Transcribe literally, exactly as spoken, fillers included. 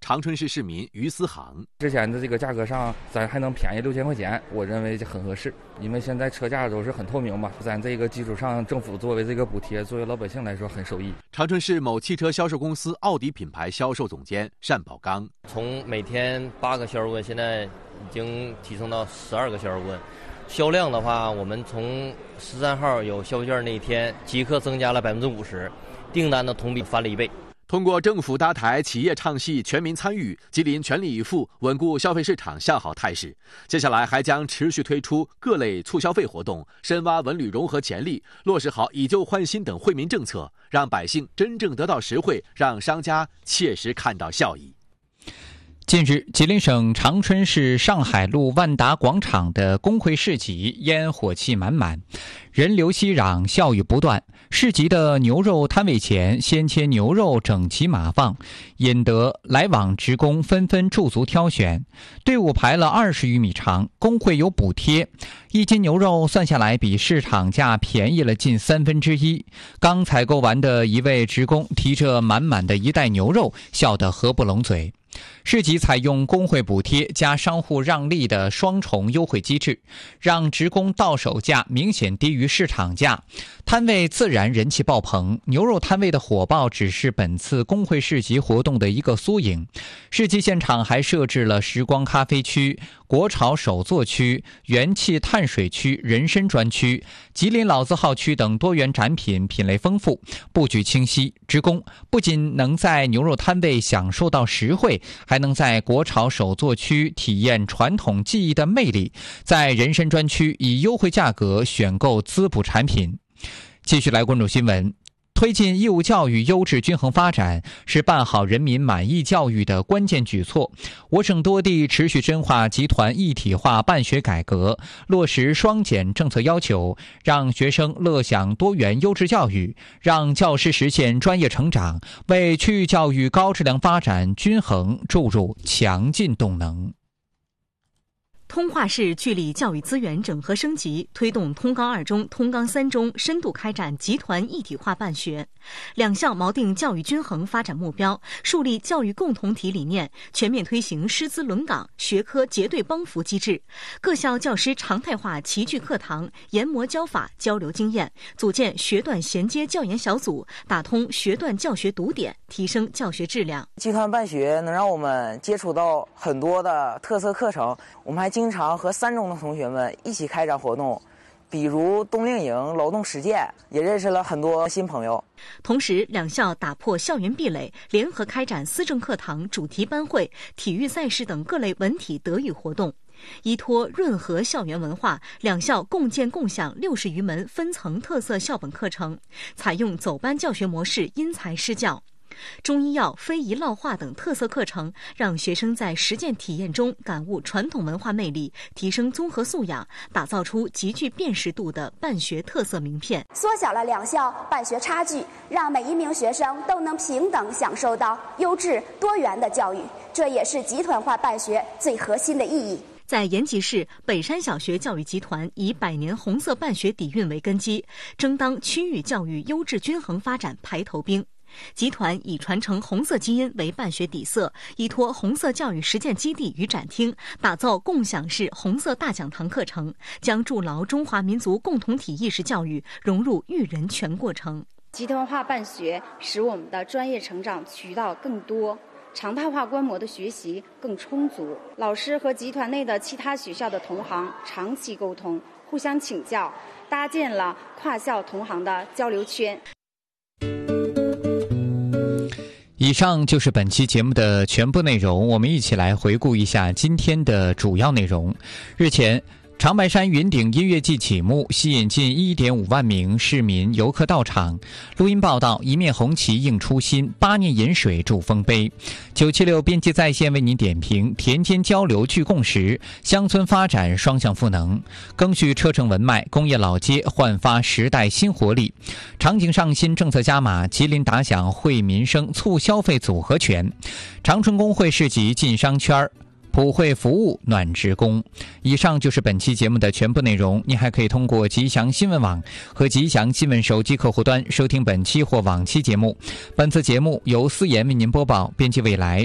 长春市市民于思航。 之前的这个价格上，咱还能便宜六千块钱，我认为很合适。因为现在车价都是很透明嘛，咱这个基础上，政府作为这个补贴，作为老百姓来说很受益。 长春市某汽车销售公司奥迪品牌销售总监单宝刚： 从每天八个销售问，现在已经提升到十二个销售问。销量的话，我们从十三号有消费券那一天即刻增加了百分之五十，订单的同比翻了一倍。 通过政府搭台、企业唱戏、全民参与，吉林全力以赴稳固消费市场向好态势。接下来还将持续推出各类促消费活动，深挖文旅融合潜力，落实好以旧换新等惠民政策，让百姓真正得到实惠，让商家切实看到效益。 近日，吉林省长春市上海路万达广场的工会市集烟火气满满，人流熙攘，笑语不断。市集的牛肉摊位前鲜切牛肉整齐码放，引得来往职工纷纷驻足挑选。队伍排了二十余米长，工会有补贴，一斤牛肉算下来比市场价便宜了近三分之一。刚采购完的一位职工提着满满的一袋牛肉，笑得合不拢嘴。市集采用工会补贴加商户让利的双重优惠机制，让职工到手价明显低于市场价，摊位自然人气爆棚。牛肉摊位的火爆只是本次工会市集活动的一个缩影。市集现场还设置了时光咖啡区、国潮手作区、元气碳水区、人参专区、吉林老字号区等多元展品，品类丰富，布局清晰。职工不仅能在牛肉摊位享受到实惠，还能在国潮手作区体验传统技艺的魅力，在人参专区以优惠价格选购滋补产品。继续来关注新闻。推进义务教育优质均衡发展是办好人民满意教育的关键举措。我省多地持续深化集团一体化办学改革，落实双减政策要求，让学生乐享多元优质教育，让教师实现专业成长，为区域教育高质量发展均衡注入强劲动能。 通化市聚力教育资源整合升级，推动通高二中、通高三中深度开展集团一体化办学。两校锚定教育均衡发展目标，树立教育共同体理念，全面推行师资轮岗、学科结对帮扶机制。各校教师常态化齐聚课堂，研磨教法，交流经验，组建学段衔接教研小组，打通学段教学堵点，提升教学质量。 集团办学能让我们接触到很多的特色课程，我们还经常和三中的同学们一起开展活动，比如冬令营、劳动实践，也认识了很多新朋友。 同时，两校打破校园壁垒，联合开展思政课堂、主题班会、体育赛事等各类文体德育活动。依托润和校园文化，两校共建共享六十余门分层特色校本课程，采用走班教学模式，因材施教。中医药、非遗烙画等特色课程，让学生在实践体验中感悟传统文化魅力，提升综合素养，打造出极具辨识度的办学特色名片， 缩小了两校办学差距，让每一名学生都能平等享受到优质多元的教育，这也是集团化办学最核心的意义。 在延吉市，北山小学教育集团以百年红色办学底蕴为根基，争当区域教育优质均衡发展排头兵。集团以传承红色基因为办学底色，依托红色教育实践基地与展厅，打造共享式红色大讲堂课程，将筑牢中华民族共同体意识教育融入育人全过程。 集团化办学使我们的专业成长渠道更多，常态化观摩的学习更充足，老师和集团内的其他学校的同行长期沟通，互相请教，搭建了跨校同行的交流圈。 以上就是本期节目的全部内容，我们一起来回顾一下今天的主要内容。日前，长白山云顶音乐季启幕，吸引近 一点五万名市民游客到场。录音报道：一面红旗映初心，八年饮水筑丰碑。九七六编辑在线为您点评：田间交流聚共识，乡村发展双向赋能。赓续车城文脉，工业老街焕发时代新活力。场景上新，政策加码，吉林打响惠民生促消费组合拳。长春工会市集进商圈，普惠服务暖职工。以上就是本期节目的全部内容，您还可以通过吉祥新闻网和吉祥新闻手机客户端收听本期或往期节目。本次节目由思妍为您播报，编辑未来。